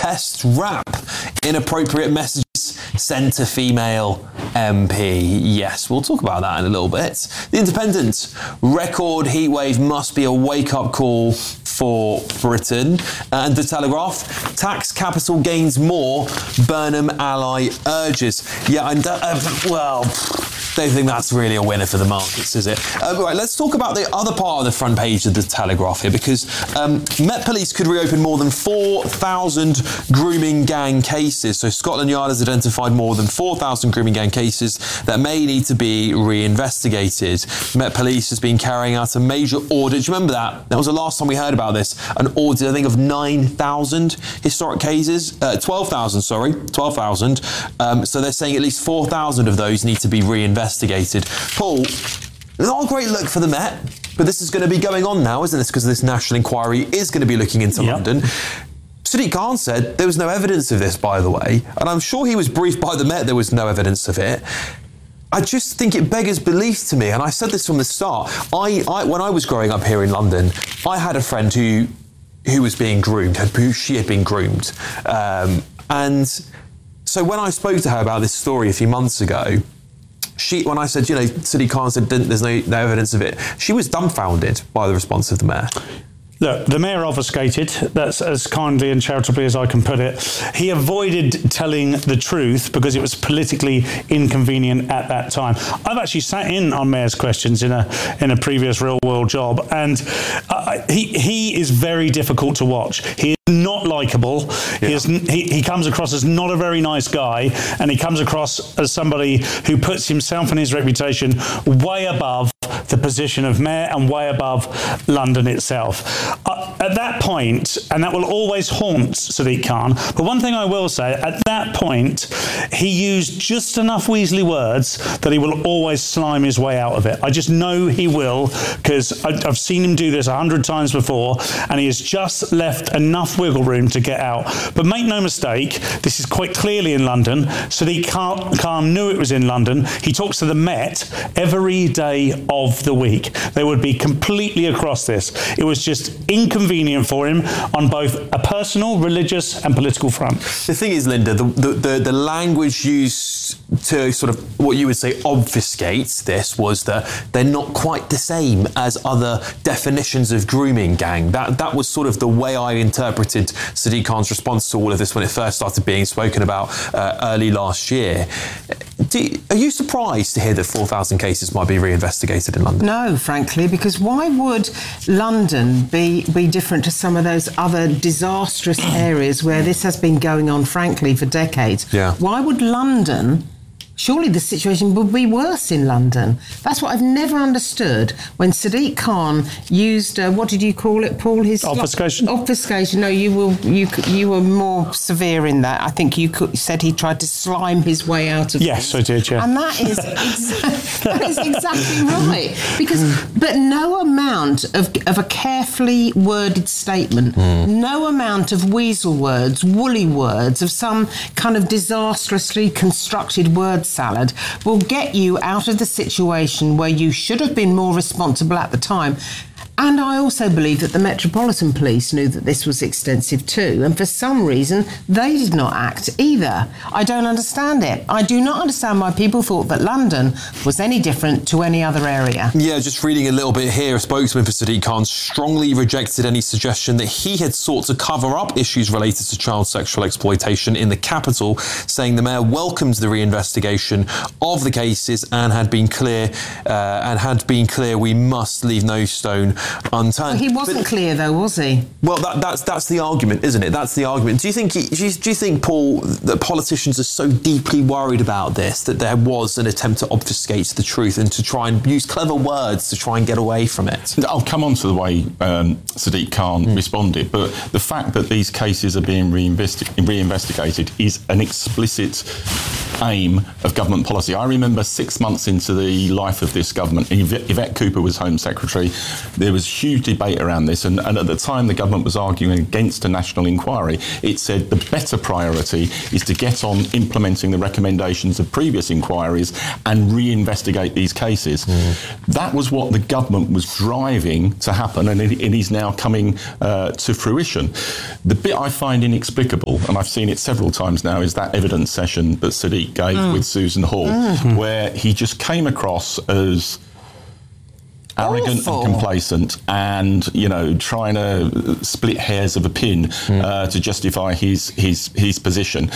protests rap. Inappropriate messages sent to female MP. Yes, we'll talk about that in a little bit. The Independent, record heatwave must be a wake-up call for Britain. And The Telegraph, tax capital gains more, Burnham ally urges. Yeah, and don't think that's really a winner for the markets, is it? Right, let's talk about the other part of the front page of The Telegraph here, because Met Police could reopen more than 4,000 grooming gang cases. So Scotland Yard has identified more than 4,000 grooming gang cases that may need to be reinvestigated. Met Police has been carrying out a major audit. Do you remember that? That was the last time we heard about this. An audit, I think, of 9,000 historic cases. 12,000. So they're saying at least 4,000 of those need to be reinvestigated. Paul, not a great look for the Met, but this is going to be going on now, isn't this? Because this national inquiry is going to be looking into London. Sadiq Khan said there was no evidence of this, by the way, and I'm sure he was briefed by the Met there was no evidence of it. I just think it beggars belief to me, and I said this from the start. When I was growing up here in London, I had a friend who was being groomed, she had been groomed. And so when I spoke to her about this story a few months ago, when I said, Sadiq Khan said there's no evidence of it, she was dumbfounded by the response of the Mayor. Look, the Mayor obfuscated. That's as kindly and charitably as I can put it. He avoided telling the truth because it was politically inconvenient at that time. I've actually sat in on Mayor's questions in a previous real world job, and he is very difficult to watch. He is not likeable. Yeah. He comes across as not a very nice guy, and he comes across as somebody who puts himself and his reputation way above the position of Mayor and way above London itself. At that point, and that will always haunt Sadiq Khan, but one thing I will say, at that point, he used just enough Weasley words that he will always slime his way out of it. I just know he will, because I've seen him do this 100 times before, and he has just left enough wiggle room to get out. But make no mistake, this is quite clearly in London. Sadiq Khan knew it was in London. He talks to the Met every day of the week. They would be completely across this. It was just inconvenient for him on both a personal, religious and political front. The thing is, Linda, the language used to sort of what you would say obfuscate this was that they're not quite the same as other definitions of grooming gang. That was sort of the way I interpreted Sadiq Khan's response to all of this when it first started being spoken about early last year. Are you surprised to hear that 4,000 cases might be reinvestigated in London? No, frankly, because why would London be different to some of those other disastrous areas where this has been going on, frankly, for decades? Yeah. Why would London... Surely the situation would be worse in London. That's what I've never understood when Sadiq Khan used, what did you call it, Paul? His obfuscation. Obfuscation. No, you were more severe in that. I think you said he tried to slime his way out of Yes, this. I did, yeah. And that is exactly right. But no amount of a carefully worded statement, no amount of weasel words, woolly words, of some kind of disastrously constructed word salad will get you out of the situation where you should have been more responsible at the time. And I also believe that the Metropolitan Police knew that this was extensive too, and for some reason they did not act either. I don't understand it. I do not understand why people thought that London was any different to any other area. Yeah, just reading a little bit here, a spokesman for Sadiq Khan strongly rejected any suggestion that he had sought to cover up issues related to child sexual exploitation in the capital, saying the Mayor welcomes the reinvestigation of the cases and had been clear we must leave no stone unturned. Well, he wasn't clear though, was he? Well, that's the argument, isn't it? That's the argument. Do you think, Paul, that politicians are so deeply worried about this that there was an attempt to obfuscate the truth and to try and use clever words to try and get away from it? I'll come on to the way Sadiq Khan responded, but the fact that these cases are being reinvestigated is an explicit aim of government policy. I remember 6 months into the life of this government, Yvette Cooper was Home Secretary. There was huge debate around this, and at the time the government was arguing against a national inquiry. It said the better priority is to get on implementing the recommendations of previous inquiries and reinvestigate these cases. That was what the government was driving to happen, and it is now coming to fruition. The bit I find inexplicable, and I've seen it several times now, is that evidence session that Sadiq gave with Susan Hall, where he just came across as arrogant and complacent, and trying to split hairs of a pin to justify his position.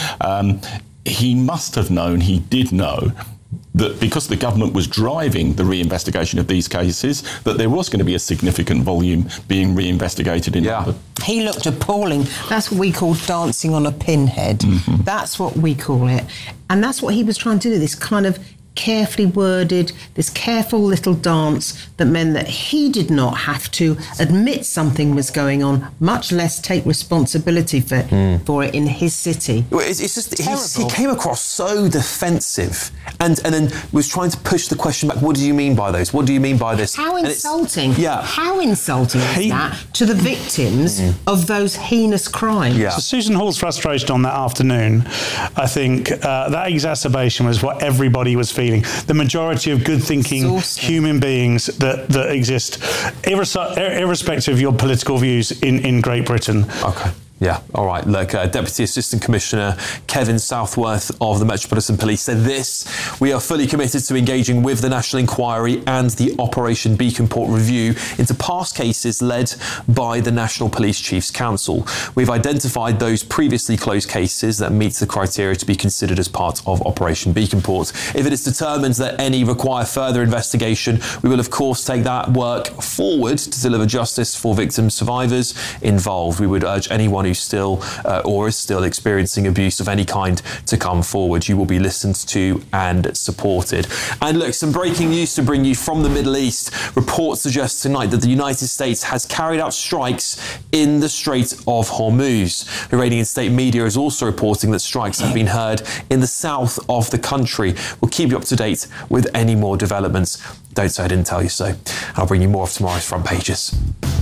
He must have known, he did know, that because the government was driving the reinvestigation of these cases, that there was going to be a significant volume being reinvestigated in London. He looked appalling. That's what we call dancing on a pinhead. That's what we call it. And that's what he was trying to do, this kind of carefully worded, this careful little dance that meant that he did not have to admit something was going on, much less take responsibility for it in his city. Well, it's just he came across so defensive, and then was trying to push the question back. What do you mean by those? What do you mean by this? How insulting! Yeah, how insulting is that to the victims of those heinous crimes? So Susan Hall's frustration on that afternoon, I think that exacerbation was what everybody was feeling. The majority of good-thinking human beings that exist, irrespective of your political views in Great Britain. Okay. Yeah, all right. Look, Deputy Assistant Commissioner Kevin Southworth of the Metropolitan Police said this: "We are fully committed to engaging with the National Inquiry and the Operation Beacon Port review into past cases led by the National Police Chiefs Council. We've identified those previously closed cases that meet the criteria to be considered as part of Operation Beacon Port. If it is determined that any require further investigation, we will of course take that work forward to deliver justice for victims, survivors involved. We would urge anyone who's still or is still experiencing abuse of any kind to come forward. You will be listened to and supported." And look, some breaking news to bring you from the Middle East. Reports suggest tonight that the United States has carried out strikes in the Strait of Hormuz. Iranian state media is also reporting that strikes have been heard in the south of the country. We'll keep you up to date with any more developments. Don't say I didn't tell you so. I'll bring you more of tomorrow's front pages.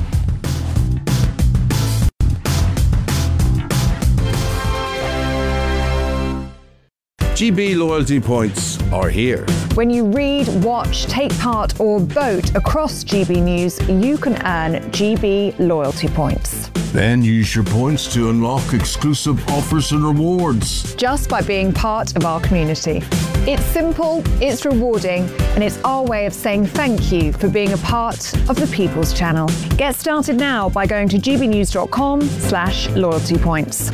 GB loyalty points are here. When you read, watch, take part or vote across GB News, you can earn GB loyalty points. Then use your points to unlock exclusive offers and rewards. Just by being part of our community. It's simple, it's rewarding, and it's our way of saying thank you for being a part of the People's Channel. Get started now by going to gbnews.com/loyalty points.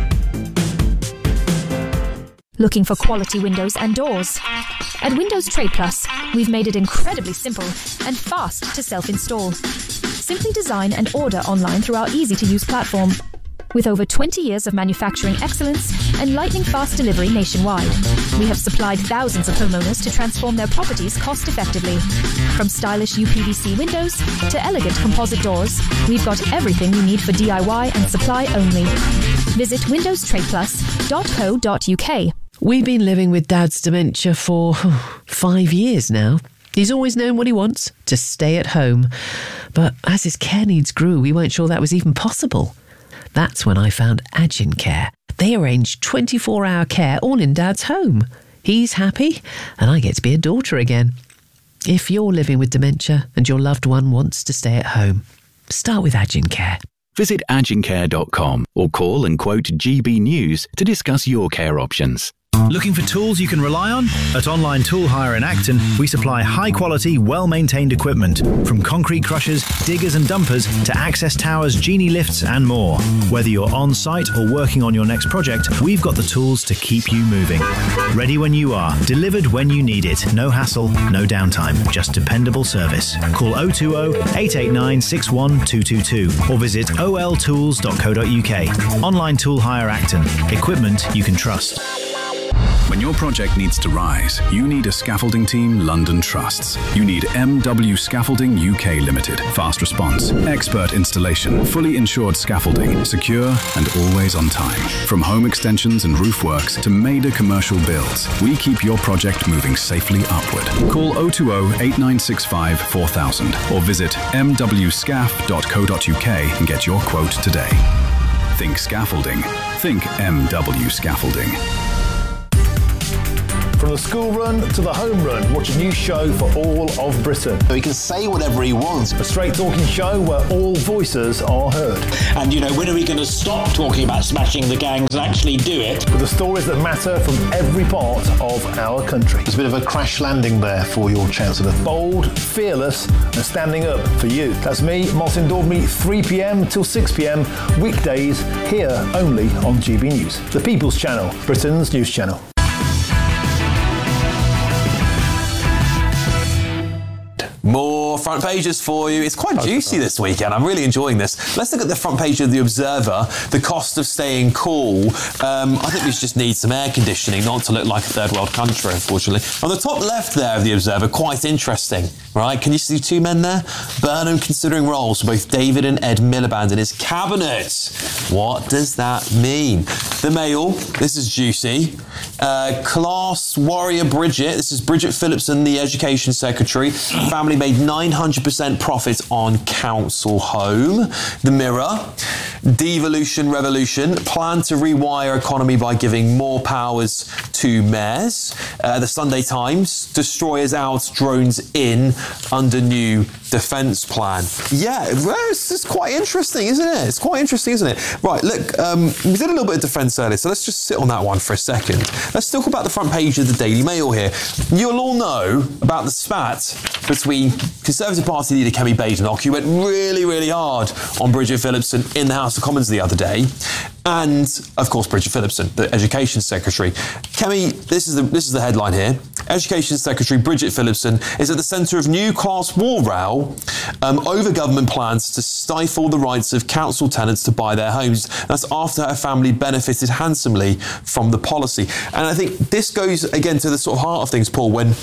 Looking for quality windows and doors? At Windows Trade Plus, we've made it incredibly simple and fast to self-install. Simply design and order online through our easy-to-use platform. With over 20 years of manufacturing excellence and lightning-fast delivery nationwide, we have supplied thousands of homeowners to transform their properties cost-effectively. From stylish UPVC windows to elegant composite doors, we've got everything you need for DIY and supply only. Visit windowstradeplus.co.uk. We've been living with Dad's dementia for 5 years now. He's always known what he wants, to stay at home. But as his care needs grew, we weren't sure that was even possible. That's when I found Agincare. They arrange 24-hour care all in Dad's home. He's happy, and I get to be a daughter again. If you're living with dementia and your loved one wants to stay at home, start with Agincare. Visit agincare.com or call and quote GB News to discuss your care options. Looking for tools you can rely on? At Online Tool Hire in Acton, we supply high-quality, well-maintained equipment, from concrete crushers, diggers and dumpers to access towers, genie lifts and more. Whether you're on-site or working on your next project, we've got the tools to keep you moving. Ready when you are, delivered when you need it. No hassle, no downtime, just dependable service. Call 020-889-61222 or visit oltools.co.uk. Online Tool Hire Acton. Equipment you can trust. When your project needs to rise, you need a scaffolding team London trusts. You need MW Scaffolding UK Limited. Fast response, expert installation, fully insured scaffolding, secure and always on time. From home extensions and roof works to major commercial builds, we keep your project moving safely upward. Call 020 8965 4000 or visit mwscaf.co.uk and get your quote today. Think scaffolding. Think MW Scaffolding. From the school run to the home run, watch a new show for all of Britain. So he can say whatever he wants. A straight talking show where all voices are heard. And, when are we going to stop talking about smashing the gangs and actually do it? With the stories that matter from every part of our country. There's a bit of a crash landing there for your Chancellor. Bold, fearless and standing up for you. That's me, Martin Daubney, 3pm till 6pm, weekdays, here only on GB News. The People's Channel, Britain's news channel. More front pages for you. It's quite juicy this weekend. I'm really enjoying this. Let's look at the front page of The Observer. The cost of staying cool. I think we just need some air conditioning, not to look like a third world country, unfortunately. On the top left there of The Observer, quite interesting, right? Can you see two men there? Burnham considering roles for both David and Ed Miliband in his cabinet. What does that mean? The Mail, this is juicy. Class warrior Bridget, this is Bridget Phillipson, the Education Secretary. Family made 900% profit on council home. The Mirror, devolution revolution, plan to rewire economy by giving more powers to mayors. The Sunday Times, destroyers out, drones in under new defence plan. Yeah, it's quite interesting, isn't it? It's quite interesting, isn't it? Right, look, we did a little bit of defence earlier, so let's just sit on that one for a second. Let's talk about the front page of the Daily Mail here. You'll all know about the spat between Conservative Party leader Kemi Badenoch, who went really, really hard on Bridget Phillipson in the House of Commons the other day, and of course Bridget Phillipson, the Education Secretary. Kemi, this is the headline here. Education Secretary Bridget Phillipson is at the centre of new class war row over government plans to stifle the rights of council tenants to buy their homes. That's after her family benefited handsomely from the policy. And I think this goes again to the sort of heart of things, Paul, when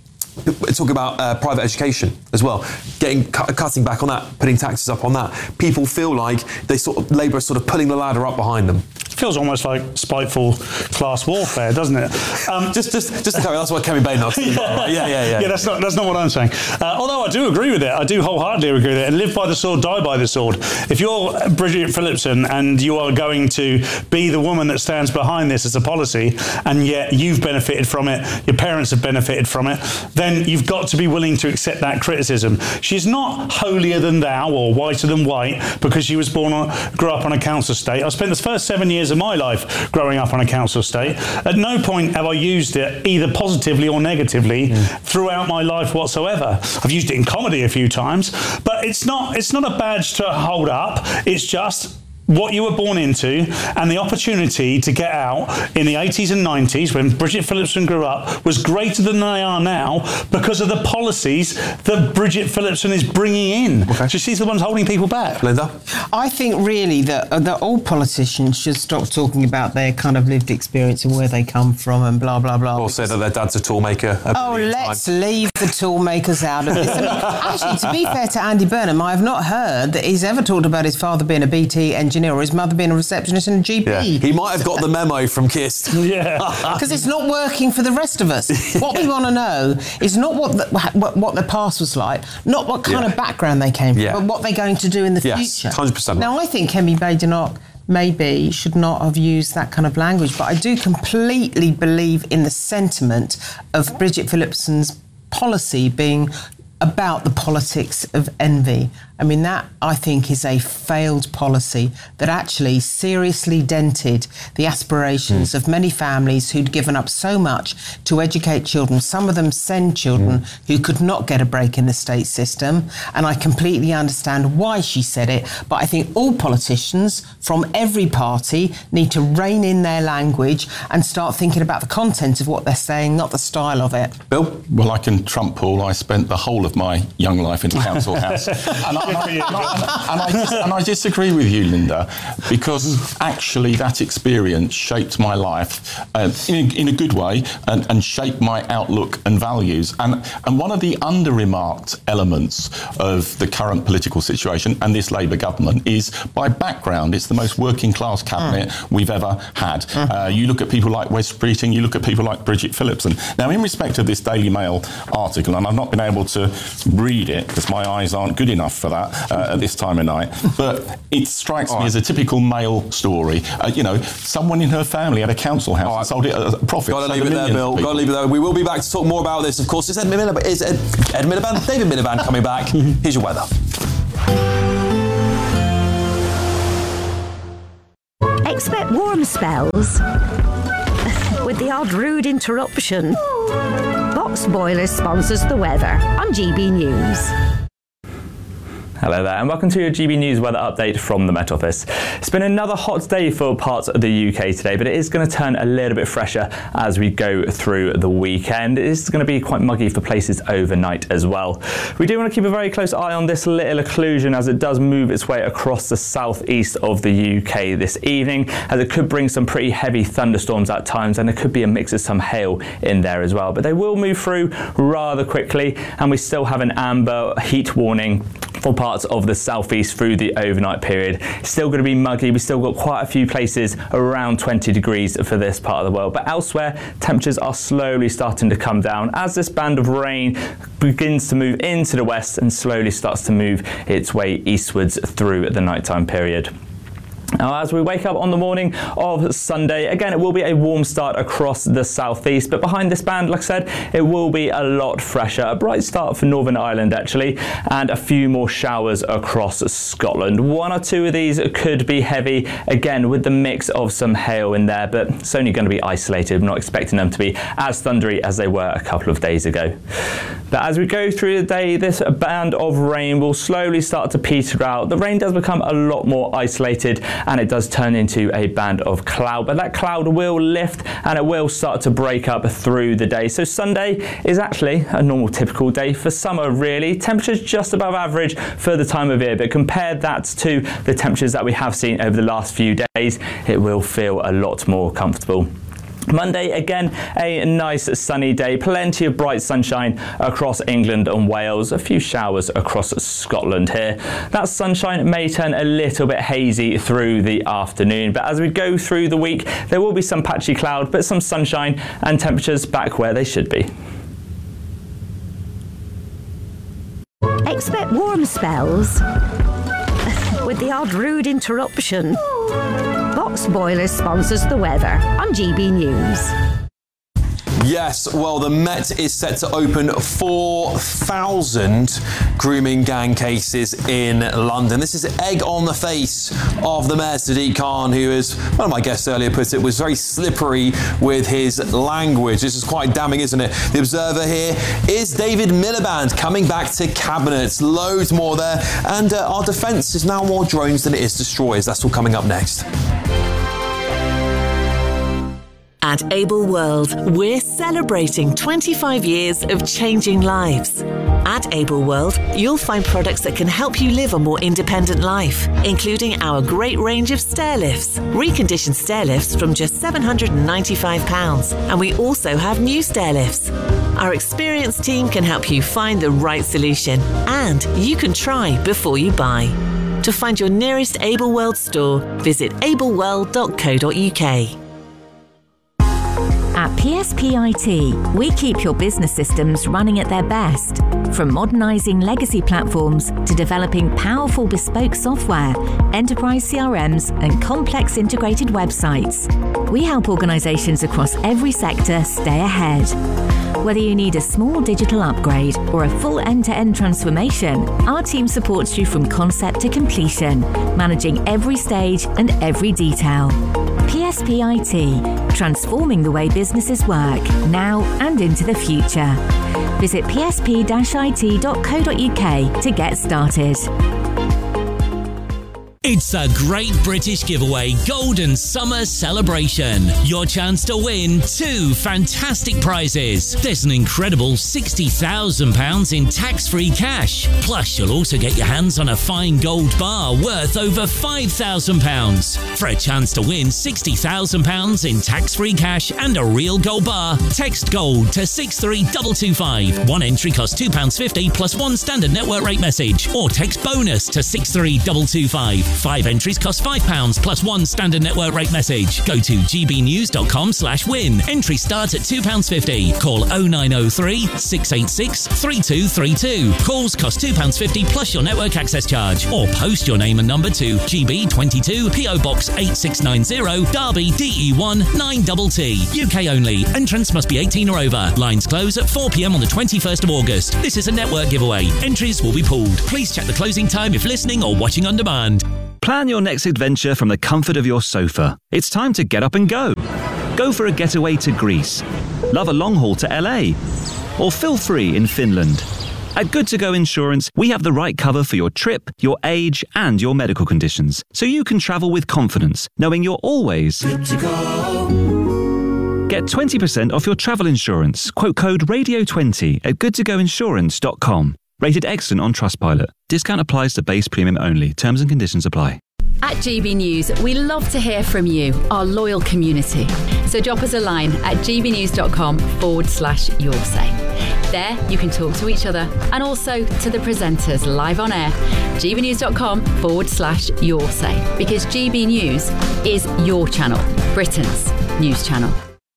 talk about private education as well, cutting back on that, putting taxes up on that. People feel like Labour is sort of pulling the ladder up behind them. Feels almost like spiteful class warfare, doesn't it? Just to carry, that's what Kemi Badenoch said. Yeah. Yeah, that's not what I'm saying. Although I do agree with it. I do wholeheartedly agree with it. And live by the sword, die by the sword. If you're Bridget Phillipson and you are going to be the woman that stands behind this as a policy, and yet you've benefited from it, your parents have benefited from it, then you've got to be willing to accept that criticism. She's not holier than thou or whiter than white because she was grew up on a council estate. I spent the first 7 years of my life growing up on a council estate. At no point have I used it either positively or negatively throughout my life whatsoever. I've used it in comedy a few times, but it's not a badge to hold up. It's just what you were born into, and the opportunity to get out in the 80s and 90s when Bridget Phillipson grew up was greater than they are now because of the policies that Bridget Phillipson is bringing in. Okay. So she's the one holding people back. Linda? I think really that all politicians should stop talking about their kind of lived experience and where they come from and blah, blah, blah. Or say that their dad's a toolmaker. Let's leave the toolmakers out of this. I mean, actually, to be fair to Andy Burnham, I have not heard that he's ever talked about his father being a BT engineer or his mother being a receptionist and a GP. Yeah. He might have got the memo from KIST. Yeah. Because it's not working for the rest of us. What we want to know is not what the past was like, not what kind of background they came from, but what they're going to do in the future. 100%. Now, I think Kemi Badenoch maybe should not have used that kind of language, but I do completely believe in the sentiment of Bridget Phillipson's policy being about the politics of envy. I mean, that, I think, is a failed policy that actually seriously dented the aspirations of many families who'd given up so much to educate children. Some of them send children who could not get a break in the state system. And I completely understand why she said it. But I think all politicians from every party need to rein in their language and start thinking about the content of what they're saying, not the style of it. Bill? Well, I can trump Paul. I spent the whole of my young life in the council house. And And I disagree with you, Linda, because actually that experience shaped my life in a good way and shaped my outlook and values. And one of the under-remarked elements of the current political situation and this Labour government is, by background, it's the most working-class cabinet we've ever had. You look at people like Wes Streeting, you look at people like Bridget Phillipson. Now, in respect of this Daily Mail article, and I've not been able to read it because my eyes aren't good enough for that at this time of night, but it strikes me as a typical Mail story. Someone in her family had a council house and sold it at a profit. Got to leave it there, Bill. Got to leave it there. We will be back to talk more about this. Of course, David Miliband coming back. Here's your weather. Expect warm spells with the odd rude interruption. Box Boilers sponsors the weather on GB News. Hello there and welcome to your GB News weather update from the Met Office. It's been another hot day for parts of the UK today, but it is going to turn a little bit fresher as we go through the weekend. It is going to be quite muggy for places overnight as well. We do want to keep a very close eye on this little occlusion as it does move its way across the southeast of the UK this evening, as it could bring some pretty heavy thunderstorms at times, and there could be a mix of some hail in there as well. But they will move through rather quickly, and we still have an amber heat warning for parts of the southeast through the overnight period. It's still going to be muggy. We've still got quite a few places around 20 degrees for this part of the world, but elsewhere temperatures are slowly starting to come down as this band of rain begins to move into the west and slowly starts to move its way eastwards through the nighttime period. Now, as we wake up on the morning of Sunday, again, it will be a warm start across the southeast, but behind this band, like I said, it will be a lot fresher. A bright start for Northern Ireland, actually, and a few more showers across Scotland. One or two of these could be heavy, again, with the mix of some hail in there, but it's only going to be isolated. I'm not expecting them to be as thundery as they were a couple of days ago. But as we go through the day, this band of rain will slowly start to peter out. The rain does become a lot more isolated, and it does turn into a band of cloud, but that cloud will lift and it will start to break up through the day. So Sunday is actually a normal typical day for summer, really. Temperatures just above average for the time of year, but compare that to the temperatures that we have seen over the last few days, it will feel a lot more comfortable. Monday, again, a nice sunny day, plenty of bright sunshine across England and Wales, a few showers across Scotland here. That sunshine may turn a little bit hazy through the afternoon, but as we go through the week, there will be some patchy cloud, but some sunshine and temperatures back where they should be. Expect warm spells with the odd rude interruption. Box Boilers sponsors the weather on GB News. Yes, well, the Met is set to open 4,000 grooming gang cases in London. This is egg on the face of the Mayor, Sadiq Khan, who, as one of my guests earlier put it, was very slippery with his language. This is quite damning, isn't it? The Observer here is David Miliband coming back to Cabinet. Loads more there. And our defence is now more drones than it is destroyers. That's all coming up next. At Able World, we're celebrating 25 years of changing lives. At Able World, you'll find products that can help you live a more independent life, including our great range of stair lifts, reconditioned stair lifts from just £795, and we also have new stair lifts. Our experienced team can help you find the right solution, and you can try before you buy. To find your nearest Able World store, visit ableworld.co.uk. At PSPIT, we keep your business systems running at their best. From modernising legacy platforms to developing powerful bespoke software, enterprise CRMs and complex integrated websites, we help organisations across every sector stay ahead. Whether you need a small digital upgrade or a full end-to-end transformation, our team supports you from concept to completion, managing every stage and every detail. PSPIT, transforming the way businesses work, now and into the future. Visit psp-it.co.uk to get started. It's a Great British Giveaway Golden Summer Celebration. Your chance to win 2 fantastic prizes. There's an incredible £60,000 in tax-free cash. Plus, you'll also get your hands on a fine gold bar worth over £5,000. For a chance to win £60,000 in tax-free cash and a real gold bar, text GOLD to 63225. One entry costs £2.50 plus 1 standard network rate message. Or text BONUS to 63225. 5 entries cost £5 plus 1 standard network rate message. Go to gbnews.com/win. Entries start at £2.50. Call 0903 686 3232. Calls cost £2.50 plus your network access charge. Or post your name and number to GB22 PO Box 8690 Derby DE1 9TT. UK only. Entrance must be 18 or over. Lines close at 4 p.m. on the 21st of August. This is a network giveaway. Entries will be pooled. Please check the closing time if listening or watching on demand. Plan your next adventure from the comfort of your sofa. It's time to get up and go. Go for a getaway to Greece. Love a long haul to LA. Or feel free in Finland. At Good To Go Insurance, we have the right cover for your trip, your age, and your medical conditions, so you can travel with confidence, knowing you're always good to go. Get 20% off your travel insurance. Quote code RADIO20 at goodtogoinsurance.com. Rated excellent on Trustpilot. Discount applies to base premium only. Terms and conditions apply. At GB News, we love to hear from you, our loyal community. So drop us a line at gbnews.com/yoursay. There, you can talk to each other and also to the presenters live on air. gbnews.com/yoursay. Because GB News is your channel, Britain's news channel.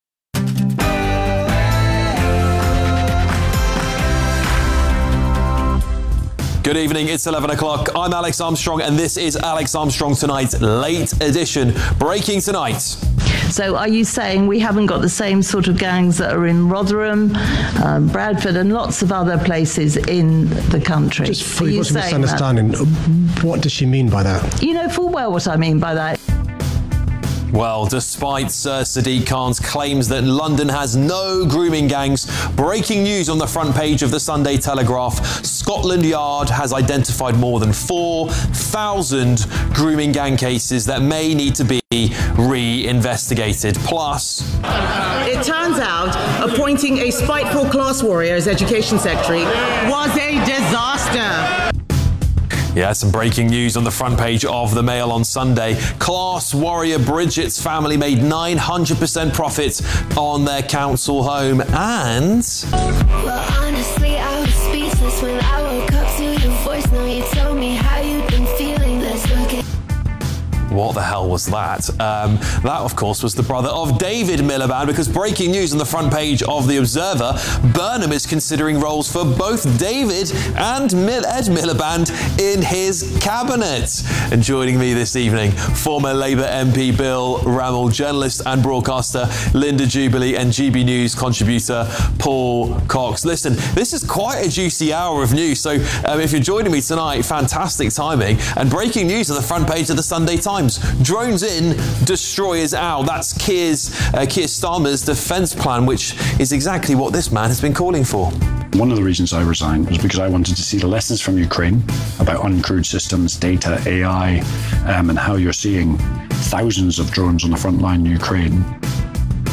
Good evening, it's 11 o'clock. I'm Alex Armstrong, and this is Alex Armstrong Tonight, late edition. Breaking tonight. So are you saying we haven't got the same sort of gangs that are in Rotherham, Bradford, and lots of other places in the country? Just for what's misunderstanding, what does she mean by that? You know full well what I mean by that. Well, despite Sir Sadiq Khan's claims that London has no grooming gangs, breaking news on the front page of the Sunday Telegraph, Scotland Yard has identified more than 4,000 grooming gang cases that may need to be re-investigated. Plus, it turns out appointing a spiteful class warrior as Education Secretary was a disaster. Yeah, some breaking news on the front page of the Mail on Sunday. Class warrior Bridget's family made 900% profit on their council home, and... Well, honestly, I was speechless when I woke up to your voice. Now you tell me how you've been feeling. Let's look at... What the hell was that? That, of course, was the brother of David Miliband, because breaking news on the front page of The Observer, Burnham is considering roles for both David and Ed Miliband in his cabinet. And joining me this evening, former Labour MP Bill Rammell, journalist and broadcaster Linda Jubilee, and GB News contributor Paul Cox. Listen, this is quite a juicy hour of news, so if you're joining me tonight, fantastic timing. And breaking news on the front page of the Sunday Times. Drones in, destroyers out. That's Keir Starmer's defence plan, which is exactly what this man has been calling for. One of the reasons I resigned was because I wanted to see the lessons from Ukraine about uncrewed systems, data, AI, and how you're seeing thousands of drones on the front line in Ukraine